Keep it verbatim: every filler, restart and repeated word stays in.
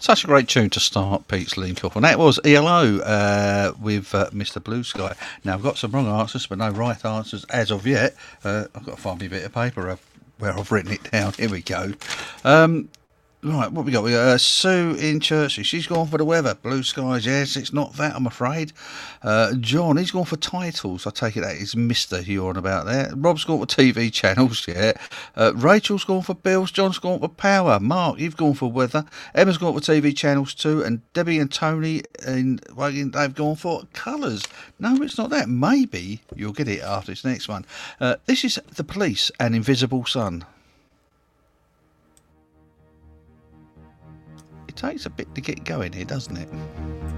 Such a great tune to start Pete's link off. And that was E L O uh, with uh, Mister Blue Sky. Now, I've got some wrong answers, but no right answers as of yet. Uh, I've got to find me a bit of paper where I've written it down. Here we go. Um, Right, what we got? We got uh, Sue in Chertsey. She's gone for the weather. Blue skies, yes, it's not that, I'm afraid. Uh, John, he's gone for titles. I take it that is Mister you're on about there. Rob's gone for T V channels, yeah. Uh, Rachel's gone for bills. John's gone for power. Mark, you've gone for weather. Emma's gone for T V channels too. And Debbie and Tony, in, well, they've gone for colours. No, it's not that. Maybe you'll get it after this next one. Uh, this is The Police and Invisible Sun. It takes a bit to get going here, doesn't it?